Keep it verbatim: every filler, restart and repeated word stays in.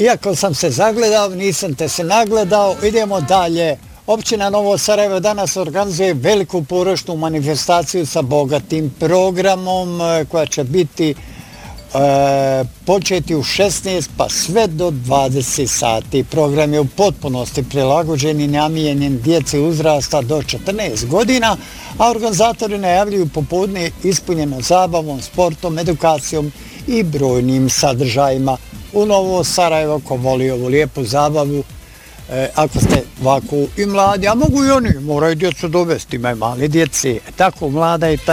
Iako sam se zagledao, nisam te se nagledao, idemo dalje. Općina Novo Sarajevo danas organizuje veliku poročnu manifestaciju sa bogatim programom koja će biti e, početi u šesnaest pa sve do dvadeset sati. Program je u potpunosti prilagođen i namijenjen djeci uzrasta do četrnaest godina, a organizatori najavljuju popodne ispunjeno zabavom, sportom, edukacijom i brojnim sadržajima. U Novo Sarajevo, ko voli ovu lijepu zabavu, e, ako ste ovako i mladi, a mogu i oni, moraju djecu dovesti, imaju mali djeci, tako mlada i ta